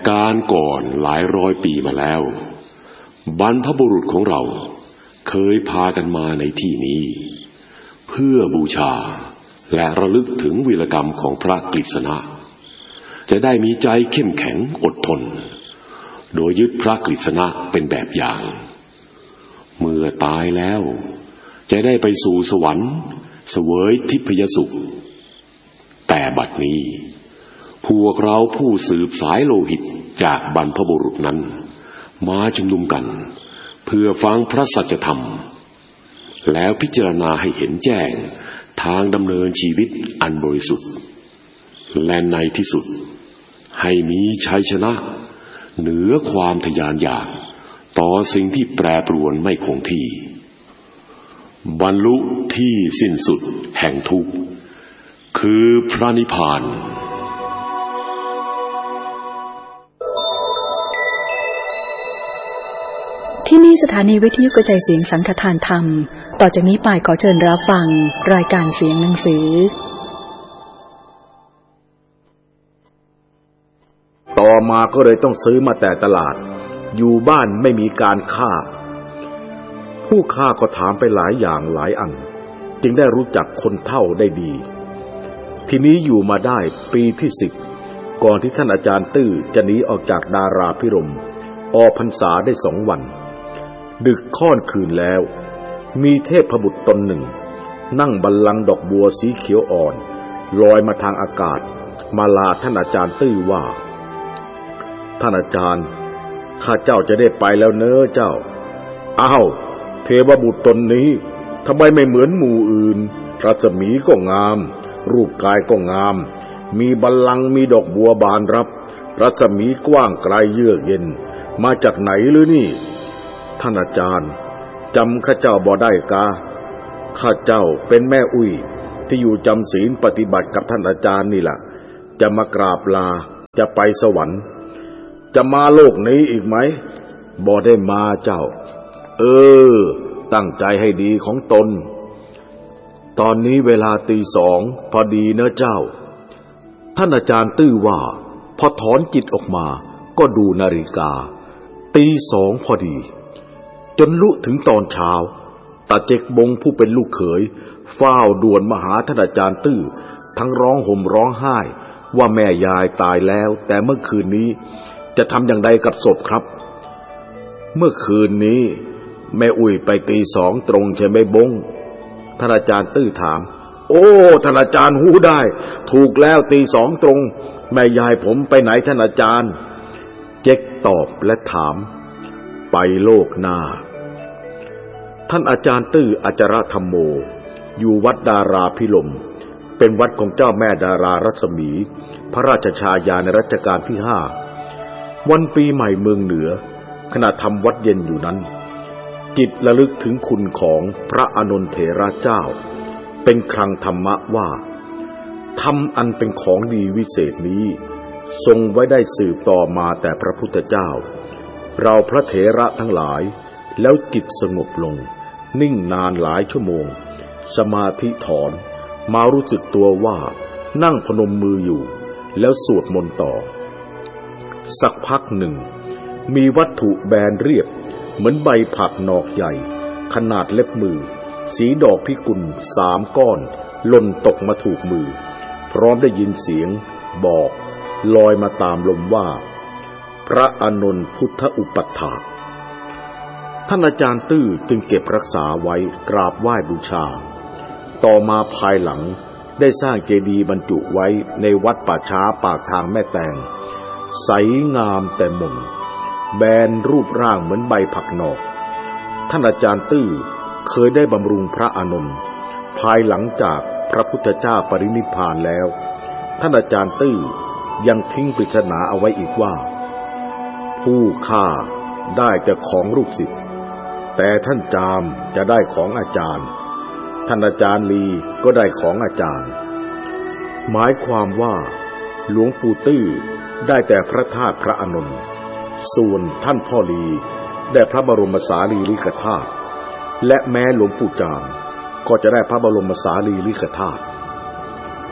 การก่อนหลายร้อยปีมาแล้วบรรพบุรุษของเราเคยพากันมาในที่นี้เพื่อบูชาและระลึกถึงวีรกรรมของพระกฤษณะจะได้มีใจเข้มแข็งอดทนโดยยึดพระกฤษณะเป็นแบบอย่างเมื่อตายแล้วจะได้ไปสู่สวรรค์เสวยทิพยสุขแต่บัดนี้พวกเราผู้สืบสายโลหิตจากบรรพบุรุษนั้นมาชุมนุมกันเพื่อฟังพระสัจธรรมแล้วพิจารณาให้เห็นแจ้งทางดำเนินชีวิตอันบริสุทธิ์และในที่สุดให้มีชัยชนะเหนือความทะยานอยากต่อสิ่งที่แปรปรวนไม่คงที่บรรลุที่สิ้นสุดแห่งทุกข์คือพระนิพพานที่นี่สถานีวิทยุกระจายเสียงสังฆทานธรรมต่อจากนี้ไปขอเชิญรับฟังรายการเสียงหนังสือต่อมาก็เลยต้องซื้อมาแต่ตลาดอยู่บ้านไม่มีการฆ่าผู้ฆ่าก็ถามไปหลายอย่างหลายอันจึงได้รู้จักคนเฒ่าได้ดีทีนี้อยู่มาได้ปีที่10ก่อนที่ท่านอาจารย์ตื้อจะหนีออกจากดาราพิรมย์ออกพรรษาได้2 วันดึกค่อนคืนแล้วมีเทพบุตรตนหนึ่งนั่งบัลลังก์ดอกบัวสีเขียวอ่อนลอยมาทางอากาศมาลาท่านอาจารย์ตื้อว่าท่านอาจารย์ข้าเจ้าจะได้ไปแล้วเน้อเจ้าอ้าวเทพบุตรตนนี้ทำไมไม่เหมือนหมู่อื่นรัศมีก็งามรูปกายก็งามมีบัลลังก์มีดอกบัวบานรับรัศมีกว้างไกลเยือกเย็นมาจากไหนหรือนี่ท่านอาจารย์จำข้าเจ้าบ่ได้กาข้าเจ้าเป็นแม่อุ้ยที่อยู่จำศีลปฏิบัติกับท่านอาจารย์นี่แหละจะมากราบลาจะไปสวรรค์จะมาโลกนี้อีกไหมบ่ได้มาเจ้าตั้งใจให้ดีของตนตอนนี้เวลาตี 2พอดีเนอะเจ้าท่านอาจารย์ตื้อว่าพอถอนจิตออกมาก็ดูนาฬิกาตี 2พอดีจนลุถึงตอนเช้าตาเจ๊กบงผู้เป็นลูกเขยเฝ้าด่วนมาหาท่านอาจารย์ตื้อทั้งร้องห่มร้องไห้ว่าแม่ยายตายแล้วแต่เมื่อคืนนี้จะทำอย่างไรกับศพครับเมื่อคืนนี้แม่อุ้ยไปตี 2ตรงใช่ไหมบงท่านอาจารย์ตื้อถามโอ้ท่านอาจารย์หูได้ถูกแล้วตี 2ตรงแม่ยายผมไปไหนท่านอาจารย์เจ๊กตอบและถามไปโลกหน้าท่านอาจารย์ตื้ออาจารธรรมโมอยู่วัดดาราพิรมย์เป็นวัดของเจ้าแม่ดารารัศมีพระราชชายาในรัชกาลที่5วันปีใหม่เมืองเหนือขณะทำวัดเย็นอยู่นั้นจิตระลึกถึงคุณของพระอานนท์เถระเจ้าเป็นคลังธรรมะว่าธรรมอันเป็นของดีวิเศษนี้ทรงไว้ได้สืบต่อมาแต่พระพุทธเจ้าเราพระเถระทั้งหลายแล้วจิตสงบลงนิ่งนานหลายชั่วโมงสมาธิถอนมารู้สึกตัวว่านั่งพนมมืออยู่แล้วสวดมนต์ต่อสักพักหนึ่งมีวัตถุแบนเรียบเหมือนใบผักหนอกใหญ่ขนาดเล็บมือสีดอกพิกุล3 ก้อนหล่นตกมาถูกมือพร้อมได้ยินเสียงบอกลอยมาตามลมว่าพระอานนท์พุทธอุปัฏฐากท่านอาจารย์ตื้อจึงเก็บรักษาไว้กราบไหว้บูชาต่อมาภายหลังได้สร้างเจดีย์บรรจุไว้ในวัดป่าช้าปากทางแม่แตงใสงามแต่มนแบนรูปร่างเหมือนใบผักหนอกท่านอาจารย์ตื้อเคยได้บำรุงพระอานนท์ภายหลังจากพระพุทธเจ้าปรินิพพานแล้วท่านอาจารย์ตื้อยังทิ้งปริศนาเอาไว้อีกว่าผู้ฆ่าได้แต่ของลูกศิษย์แต่ท่านจามจะได้ของอาจารย์ท่านอาจารย์ลีก็ได้ของอาจารย์หมายความว่าหลวงปู่ตื้อได้แต่พระธาตุพระอานนท์ส่วนท่านพ่อลีได้พระบรมสารีริกธาตุและแม้หลวงปู่จามก็จะได้พระบรมสารีริกธาตุพ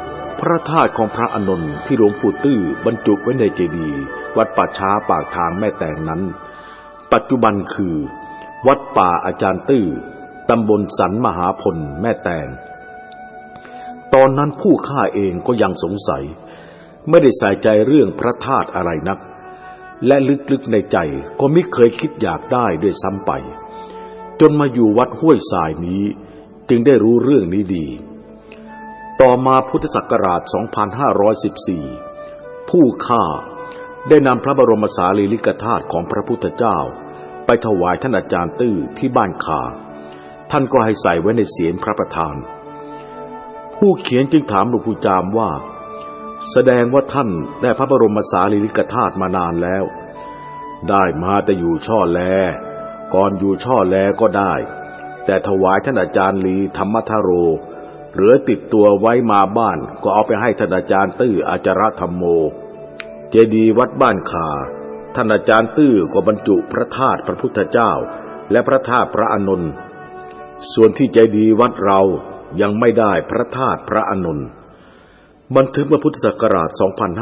ระธาตุของพระอานนท์ที่หลวงปู่ตื้อบรรจุไว้ในเจดีย์วัดป่าช้าปากทางแม่แตงนั้นปัจจุบันคือวัดป่าอาจารย์ตื้อตำบลสันมหาพลแม่แตงตอนนั้นผู้ฆ่าเองก็ยังสงสัยไม่ได้ใส่ใจเรื่องพระธาตุอะไรนักและลึกๆในใจก็ไม่เคยคิดอยากได้ด้วยซ้ำไปจนมาอยู่วัดห้วยทรายนี้จึงได้รู้เรื่องนี้ดีต่อมาพุทธศักราช 2514 ผู้ฆ่าได้นำพระบรมสารีริกธาตุของพระพุทธเจ้าไปถวายท่านอาจารย์ตื้อที่บ้านคาท่านก็ให้ใส่ไว้ในเศียรพระประธานผู้เขียนจึงถามหลวงปู่จามว่าแสดงว่าท่านได้พระบรมสารีริกธาตุมานานแล้วได้มาแต่อยู่ช่อแลก่อนอยู่ช่อแลก็ได้แต่ถวายท่านอาจารย์ลีธรรมทโรเหลือติดตัวไว้มาบ้านก็เอาไปให้ท่านอาจารย์ตื้ออาจารธรรมโมเจดีย์วัดบ้านคาท่านอาจารย์ตื้อก็บรรจุพระธาตุพระพุทธเจ้าและพระธาตุพระอานนท์ส่วนที่เจดีย์วัดเรายังไม่ได้พระธาตุพระอานนท์บันทึกเมื่อพุทธศักราช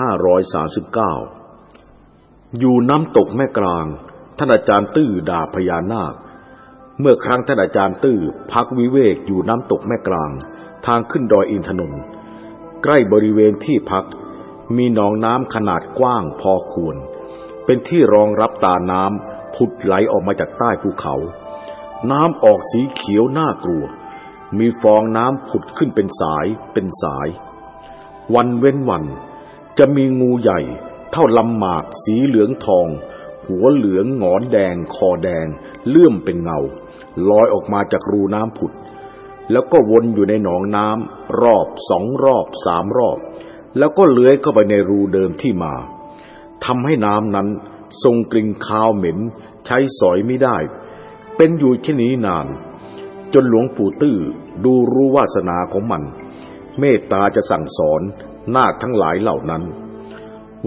2539 อยู่น้ำตกแม่กลางท่านอาจารย์ตื้อด่าพญานาคเมื่อครั้งท่านอาจารย์ตื้อพักวิเวกอยู่น้ำตกแม่กลางทางขึ้นดอยอินทนนท์ใกล้บริเวณที่พักมีหนองน้ำขนาดกว้างพอควรเป็นที่รองรับตาน้ำผุดไหลออกมาจากใต้ภูเขาน้ำออกสีเขียวน่ากลัวมีฟองน้ำผุดขึ้นเป็นสายเป็นสายวันเว้นวันจะมีงูใหญ่เท่าลำหมากสีเหลืองทองหัวเหลืองหงอนแดงคอแดงเลื่อมเป็นเงาลอยออกมาจากรูน้ำผุดแล้วก็วนอยู่ในหนองน้ำรอบ2 รอบ 3 รอบแล้วก็เลื้อยเข้าไปในรูเดิมที่มาทำให้น้ำนั้นทรงกลิ่นคาวเหม็นใช้สอยไม่ได้เป็นอยู่เช่นนี้นานจนหลวงปู่ตื้อดูรู้วาสนาของมันเมตตาจะสั่งสอนนาคทั้งหลายเหล่านั้น